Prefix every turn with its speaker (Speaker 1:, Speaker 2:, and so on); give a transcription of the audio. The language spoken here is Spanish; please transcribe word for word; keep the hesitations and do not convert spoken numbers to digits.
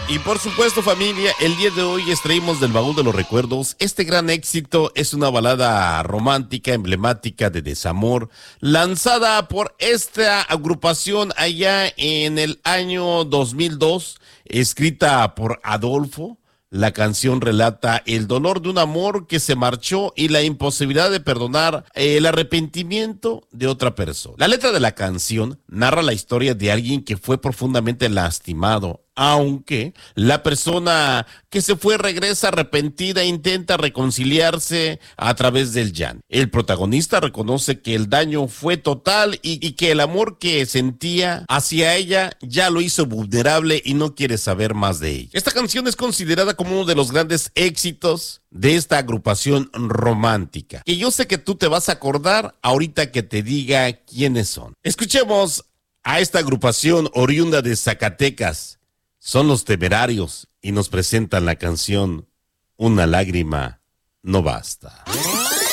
Speaker 1: Y por supuesto, familia, el día de hoy extraímos del baúl de los recuerdos este gran éxito. Es una balada romántica, emblemática de desamor, lanzada por esta agrupación allá en el año dos mil dos, escrita por Adolfo. La canción relata el dolor de un amor que se marchó y la imposibilidad de perdonar el arrepentimiento de otra persona. La letra de la canción narra la historia de alguien que fue profundamente lastimado, aunque la persona que se fue regresa arrepentida e intenta reconciliarse a través del llanto. El protagonista reconoce que el daño fue total y, y que el amor que sentía hacia ella ya lo hizo vulnerable y no quiere saber más de ella. Esta canción es considerada como uno de los grandes éxitos de esta agrupación romántica, que yo sé que tú te vas a acordar ahorita que te diga quiénes son. Escuchemos a esta agrupación oriunda de Zacatecas. Son Los Temerarios y nos presentan la canción Una lágrima no basta.